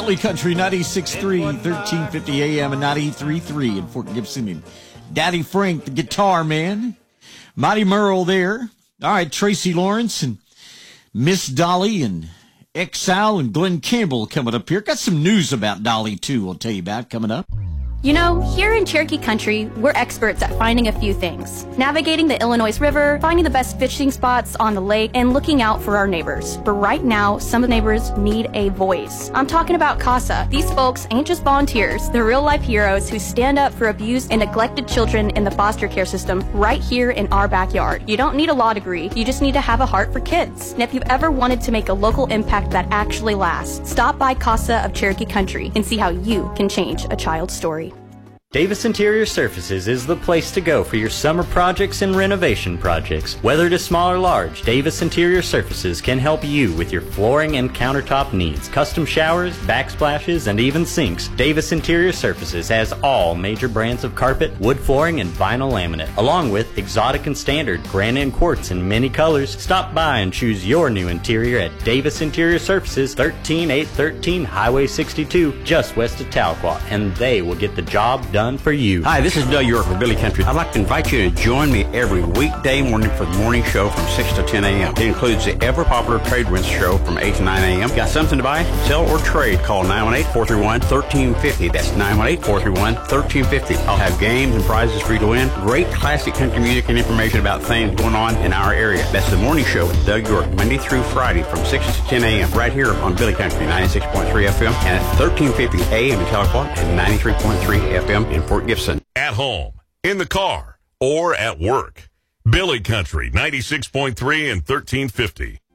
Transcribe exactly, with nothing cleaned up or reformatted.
Billy Country ninety-six point three, thirteen fifty A M and ninety-three point three in Fort Gibson. And Daddy Frank, the guitar man. Mighty Merle there. All right, Tracy Lawrence and Miss Dolly and Exile and Glenn Campbell coming up here. Got some news about Dolly, too, I'll tell you about coming up. You know, here in Cherokee Country, we're experts at finding a few things. Navigating the Illinois River, finding the best fishing spots on the lake, and looking out for our neighbors. But right now, some of the neighbors need a voice. I'm talking about CASA. These folks ain't just volunteers. They're real-life heroes who stand up for abused and neglected children in the foster care system right here in our backyard. You don't need a law degree. You just need to have a heart for kids. And if you've ever wanted to make a local impact that actually lasts, stop by CASA of Cherokee Country and see how you can change a child's story. Davis Interior Surfaces is the place to go for your summer projects and renovation projects. Whether it is small or large, Davis Interior Surfaces can help you with your flooring and countertop needs, custom showers, backsplashes, and even sinks. Davis Interior Surfaces has all major brands of carpet, wood flooring, and vinyl laminate, along with exotic and standard, granite and quartz in many colors. Stop by and choose your new interior at Davis Interior Surfaces, thirteen eight thirteen Highway sixty-two, just west of Tahlequah, and they will get the job done for you. Hi, this is Doug York for Billy Country. I'd like to invite you to join me every weekday morning for the morning show from six to ten A M It includes the ever-popular Trade Winds show from eight to nine A M Got something to buy, sell, or trade? Call nine one eight, four three one, one three five zero. That's nine one eight, four three one, one three five zero. I'll have games and prizes for you to win. Great classic country music and information about things going on in our area. That's the morning show with Doug York, Monday through Friday from six to ten A M right here on Billy Country ninety-six point three F M and at thirteen fifty A M in Tahlequah and ninety-three point three F M in Fort Gibson. At home, in the car, or at work. Billy Country ninety-six point three and thirteen fifty.